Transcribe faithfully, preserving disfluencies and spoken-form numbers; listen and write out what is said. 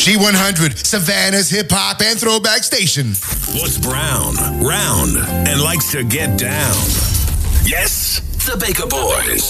G one hundred, Savannah's hip hop and throwback station. What's brown, round, and likes to get down? Yes, the Baker Boys.